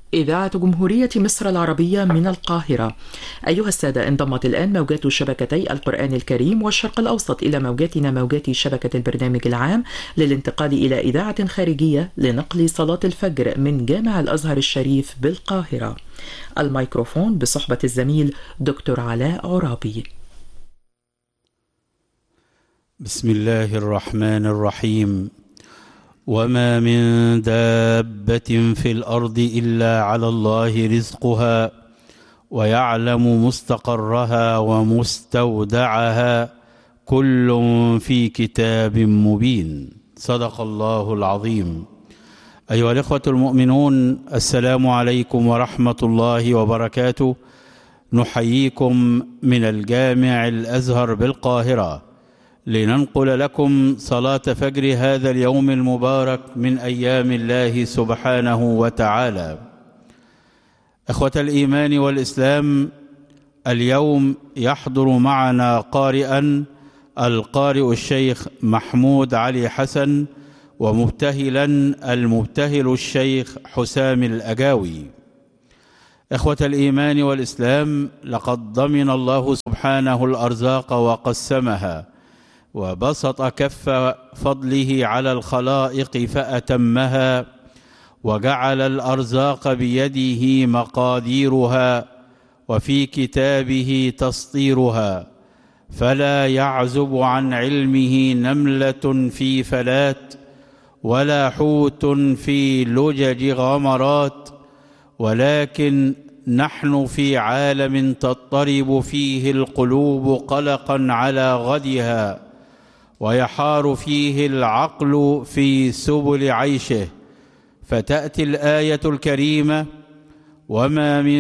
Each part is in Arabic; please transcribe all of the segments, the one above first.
إذاعة جمهورية مصر العربية من القاهرة. أيها السادة، انضمت الآن موجات شبكتي القرآن الكريم والشرق الأوسط إلى موجاتنا موجات شبكة البرنامج العام للانتقال إلى إذاعة خارجية لنقل صلاة الفجر من جامع الأزهر الشريف بالقاهرة. الميكروفون بصحبة الزميل دكتور علاء عرابي. بسم الله الرحمن الرحيم. وما من دابة في الأرض إلا على الله رزقها ويعلم مستقرها ومستودعها كل في كتاب مبين. صدق الله العظيم. أيها الإخوة المؤمنون، السلام عليكم ورحمة الله وبركاته. نحييكم من الجامع الأزهر بالقاهرة لننقل لكم صلاة فجر هذا اليوم المبارك من أيام الله سبحانه وتعالى. إخوة الإيمان والإسلام، اليوم يحضر معنا قارئا القارئ الشيخ محمود علي حسن، ومبتهلا المبتهل الشيخ حسام الأجاوي. إخوة الإيمان والإسلام، لقد ضمن الله سبحانه الأرزاق وقسمها، وبسط كف فضله على الخلائق فأتمها، وجعل الأرزاق بيده مقاديرها وفي كتابه تسطيرها، فلا يعزب عن علمه نملة في فلات ولا حوت في لجج غمرات، ولكن نحن في عالم تضطرب فيه القلوب قلقا على غدها، ويحار فيه العقل في سبل عيشه. فتأتي الآية الكريمة: وما من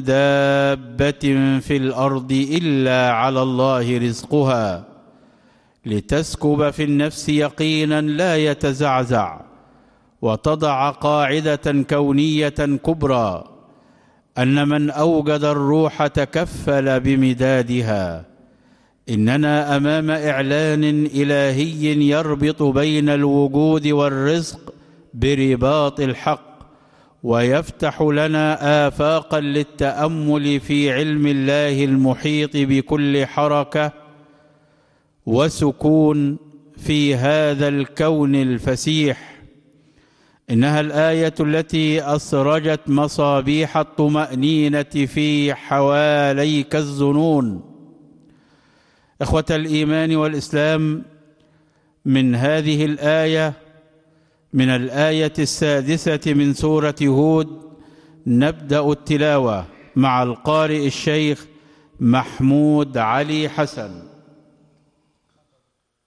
دابة في الأرض إلا على الله رزقها، لتسكب في النفس يقينا لا يتزعزع، وتضع قاعدة كونية كبرى، أن من أوجد الروح تكفل بمدادها. إننا أمام إعلان إلهي يربط بين الوجود والرزق برباط الحق، ويفتح لنا آفاقا للتأمل في علم الله المحيط بكل حركة وسكون في هذا الكون الفسيح. إنها الآية التي أسرجت مصابيح الطمأنينة في حواليك الظنون. إخوة الإيمان والإسلام، من هذه الآية، من الآية السادسة من سورة هود، نبدأ التلاوة مع القارئ الشيخ محمود علي حسن.